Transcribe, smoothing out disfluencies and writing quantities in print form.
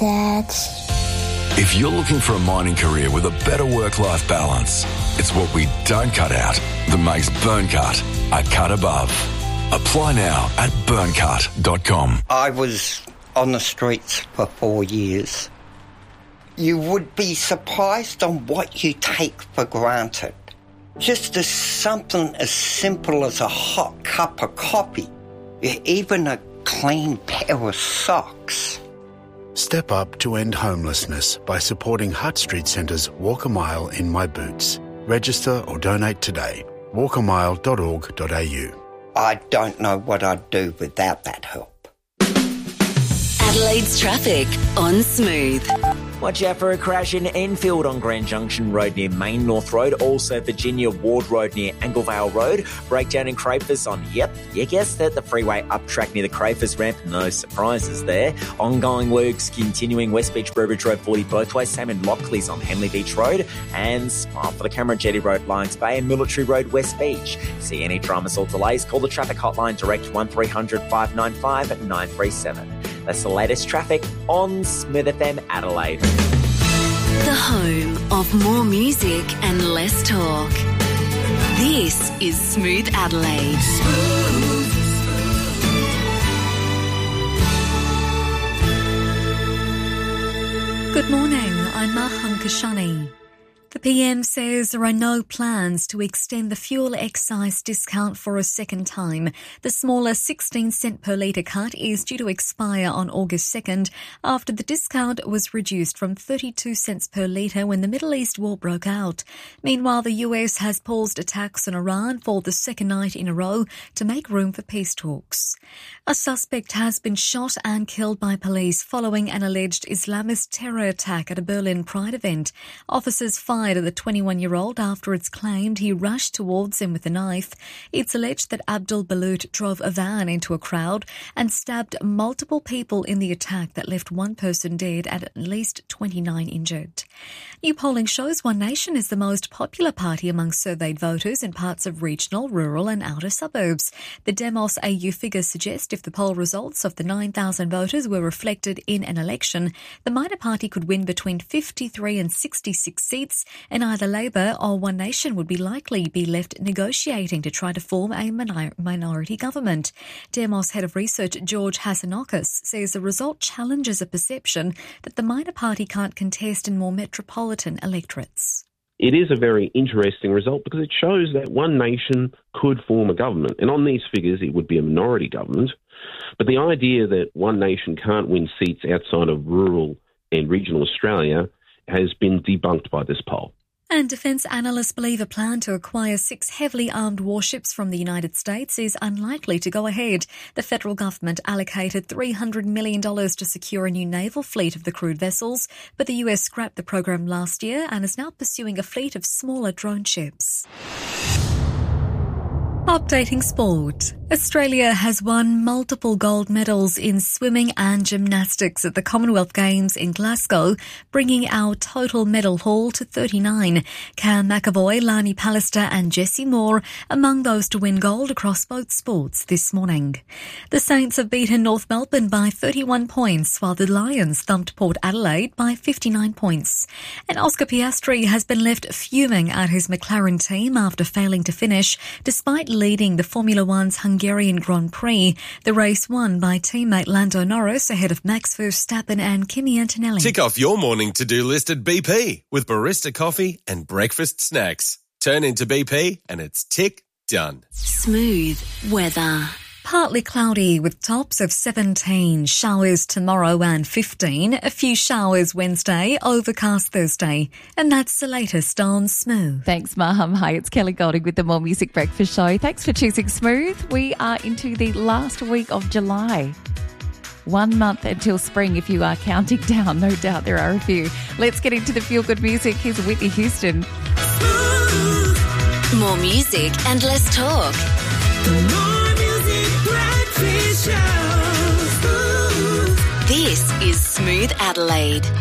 Dad. If you're looking for a mining career with a better work-life balance, it's what we don't cut out that makes Burncut a cut above. Apply now at burncut.com. I was on the streets for 4 years. You would be surprised on what you take for granted. Just as something as simple as a hot cup of coffee, even a clean pair of socks. Step up to end homelessness by supporting Hutt Street Centre's Walk a Mile in My Boots. Register or donate today. walkamile.org.au. I don't know what I'd do without that help. Adelaide's traffic on Smooth. Watch out for a crash in Enfield on Grand Junction Road near Main North Road. Also Virginia Ward Road near Anglevale Road. Breakdown in Crafers on, you guessed it, the freeway up track near the Crafers ramp. No surprises there. Ongoing works continuing West Beach Burbridge Road 40 both ways. Same in Lockley's on Henley Beach Road. And smile for the Cameron Jetty Road, Lions Bay and Military Road, West Beach. See any dramas or delays, call the traffic hotline direct 1300 595 937. That's the latest traffic on Smooth FM Adelaide. The home of more music and less talk. This is Smooth Adelaide. Good morning, I'm Mahan Kashani. The PM says there are no plans to extend the fuel excise discount for a second time. The smaller 16 cent per litre cut is due to expire on August 2nd after the discount was reduced from 32 cents per litre when the Middle East war broke out. Meanwhile, the US has paused attacks on Iran for the second night in a row to make room for peace talks. A suspect has been shot and killed by police following an alleged Islamist terror attack at a Berlin Pride event. Officers fired at the 21-year-old after it's claimed he rushed towards him with a knife. It's alleged that Abdul Balut drove a van into a crowd and stabbed multiple people in the attack that left one person dead and at least 29 injured. New polling shows One Nation is the most popular party among surveyed voters in parts of regional, rural and outer suburbs. The Demos AU figures suggest if the poll results of the 9,000 voters were reflected in an election, the minor party could win between 53 and 66 seats, and either Labor or One Nation would be likely be left negotiating to try to form a minority government. Demos head of research George Hassanokis says the result challenges a perception that the minor party can't contest in more metropolitan electorates. It is a very interesting result because it shows that One Nation could form a government. And on these figures, it would be a minority government. But the idea that One Nation can't win seats outside of rural and regional Australia has been debunked by this poll. And defence analysts believe a plan to acquire 6 heavily armed warships from the United States is unlikely to go ahead. The federal government allocated $300 million to secure a new naval fleet of the crewed vessels, but the US scrapped the program last year and is now pursuing a fleet of smaller drone ships. Updating sport. Australia has won multiple gold medals in swimming and gymnastics at the Commonwealth Games in Glasgow, bringing our total medal haul to 39. Cam McAvoy, Lani Pallister and Jessie Moore among those to win gold across both sports this morning. The Saints have beaten North Melbourne by 31 points, while the Lions thumped Port Adelaide by 59 points. And Oscar Piastri has been left fuming at his McLaren team after failing to finish, despite leading the Formula One's Hungarian Grand Prix. The race won by teammate Lando Norris ahead of Max Verstappen and Kimi Antonelli. Tick off your morning to-do list at BP with barista coffee and breakfast snacks. Turn into BP and it's tick done. Smooth weather. Partly cloudy with tops of 17, showers tomorrow and 15, a few showers Wednesday, overcast Thursday. And that's the latest on Smooth. Thanks, Maham. Hi, it's Kelly Golding with the More Music Breakfast Show. Thanks for choosing Smooth. We are into the last week of July. 1 month until spring if you are counting down. No doubt there are a few. Let's get into the feel-good music. Here's Whitney Houston. More music and less talk. This is Smooth Adelaide.